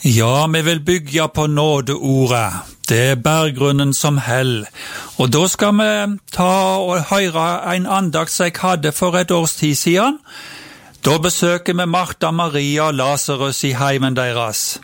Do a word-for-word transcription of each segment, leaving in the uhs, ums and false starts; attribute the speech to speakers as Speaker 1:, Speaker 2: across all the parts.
Speaker 1: Ja, vi vil bygge på nådeordet. Det er berggrunnen som hell. Og da skal vi ta og høre en andakt som jeg hadde for et års tid siden. Da besøker vi Martha, Maria og Lazarus i heimen deres.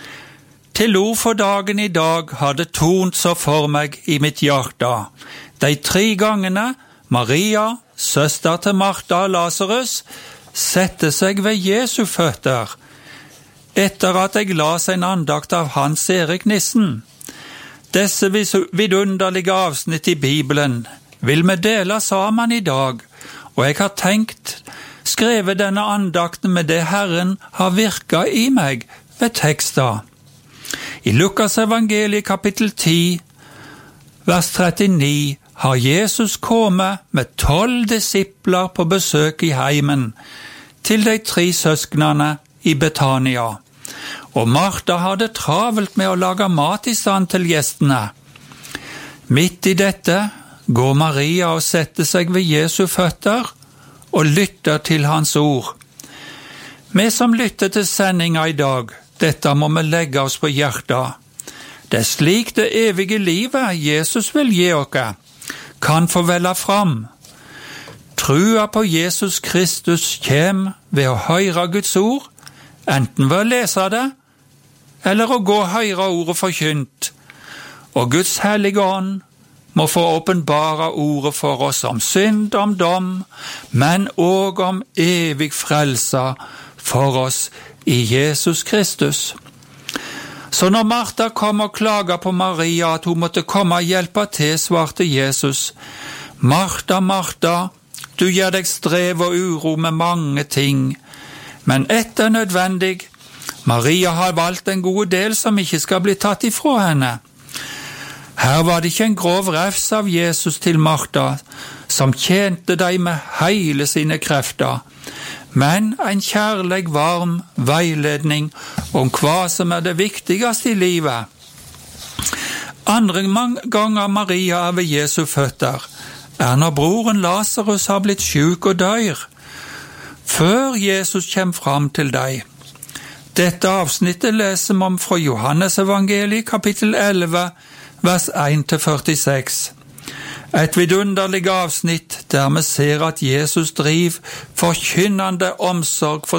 Speaker 1: Til ord for dagen i dag hadde tont så for meg i mitt hjerte. De tre gangene Maria, søster til Martha og Lazarus, sette seg ved Jesu føtter, etter at jeg las en andakt av Hans Erik Nissen. Disse vidunderlige avsnitt i Bibelen vil vi dele sammen i dag, og jeg har tenkt skrevet denne andakten med det Herren har virket i meg ved teksten. I Lukas evangeliet kapittel ti, vers trettini, har Jesus kommet med tolv disipler på besøk i heimen til de tre søsknene i Betania. Og Martha hadde travelt med å lage mat i stand til gjestene. Midt i dette går Maria og setter seg ved Jesu føtter og lytter til hans ord. Vi som lytter til sendinga i dag, dette må vi legge oss på hjertet. Det er slik det evige livet Jesus vil gi oss, kan få velle fram. Trua på Jesus Kristus kjem ved å høre Guds ord, enten ved å lese det, eller å gå og høre ordet forkynt. Og Guds hellige ånd må få åpenbare ordet for oss om synd, om dom, men også om evig frelse for oss i Jesus Kristus. Så når Martha kom og klaget på Maria at hun måtte komme og hjelpe til, svarte Jesus: Martha, Martha, du gjør deg strev og uro med mange ting, men ett er nødvendig. Maria har valgt en god del som ikke skal bli tatt ifra henne. Her var det ikke en grov refs av Jesus til Martha, som tjente deg med hele sine krefter, men en kjærlig, varm veiledning om hva som er det viktigste i livet. Andre ganger Maria er ved Jesu føtter, er når broren Lazarus har blitt syk og dør, før Jesus kommer fram til deg. Dette avsnittet leser vi om fra Johannes evangeliet kapittel elleve, vers en til førtiseks. Et vidunderlig avsnitt der vi ser at Jesus driver forkynnende omsorg for